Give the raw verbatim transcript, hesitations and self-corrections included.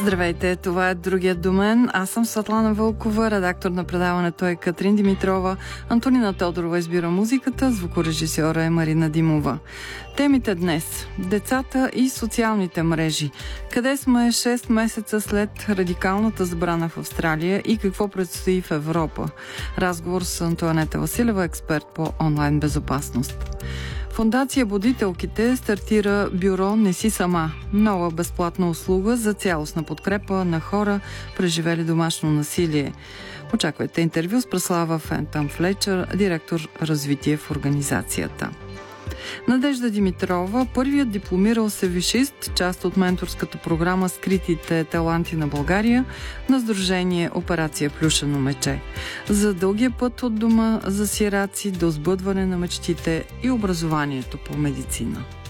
Здравейте, това е Другият до мен. Аз съм Светлана Вълкова, редактор на предаването е Катрин Димитрова, Антонина Тодорова избира музиката, звукорежисьора е Марина Димова. Темите днес – децата и социалните мрежи. Къде сме шест месеца след радикалната забрана в Австралия и какво предстои в Европа? Разговор с Антоанета Василева, експерт по онлайн безопасност. Фондация Будителките стартира бюро "Не си сама", нова безплатна услуга за цялостна подкрепа на хора, преживели домашно насилие. Очаквайте интервю с Преслава Фентън Флечър, директор развитие в организацията. Надежда Димитрова, първият дипломирал се висшист, част от менторската програма "Скритите таланти на България" на сдружение Операция Плюшено мече. За дългия път от дома за сираци до сбъдване на мечтите и образованието по медицина.